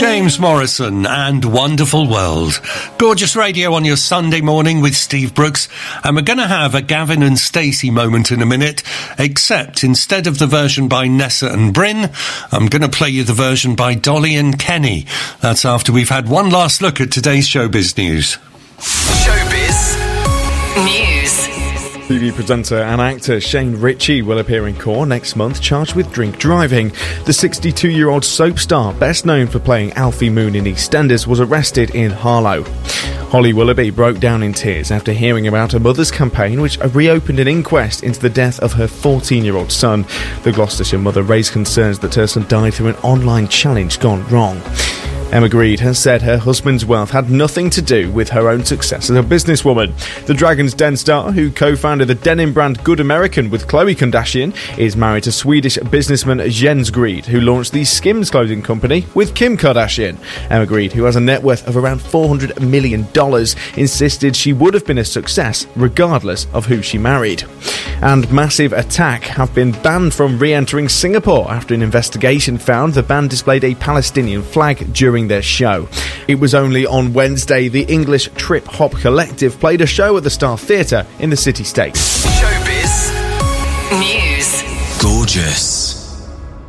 James Morrison and Wonderful World. Gorgeous radio on your Sunday morning with Steve Brooks. And we're going to have a Gavin and Stacey moment in a minute, except instead of the version by Nessa and Bryn, I'm going to play you the version by Dolly and Kenny. That's after we've had one last look at today's showbiz news. Showbiz News. TV presenter and actor Shane Ritchie will appear in court next month charged with drink driving. The 62-year-old soap star, best known for playing Alfie Moon in EastEnders, was arrested in Harlow. Holly Willoughby broke down in tears after hearing about her mother's campaign, which reopened an inquest into the death of her 14-year-old son. The Gloucestershire mother raised concerns that her son died through an online challenge gone wrong. Emma Grede has said her husband's wealth had nothing to do with her own success as a businesswoman. The Dragon's Den star, who co-founded the denim brand Good American with Khloe Kardashian, is married to Swedish businessman Jens Grede, who launched the Skims clothing company with Kim Kardashian. Emma Grede, who has a net worth of around $400 million, insisted she would have been a success regardless of who she married. And Massive Attack have been banned from re-entering Singapore after an investigation found the band displayed a Palestinian flag during their show. It was only on Wednesday the English Trip Hop Collective played a show at the Star Theatre in the city-state. Showbiz News. Gorgeous.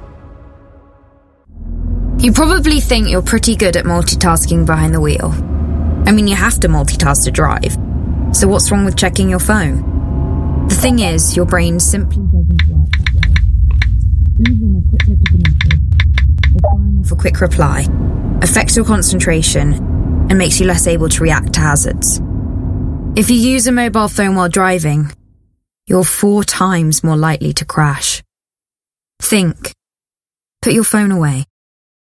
You probably think you're pretty good at multitasking behind the wheel. I mean, you have to multitask to drive. So what's wrong with checking your phone? The thing is, your brain simply doesn't work that way. Even a quick look at the message, or firing off a quick reply, affects your concentration and makes you less able to react to hazards. If you use a mobile phone while driving, you're 4 times more likely to crash. Think. Put your phone away.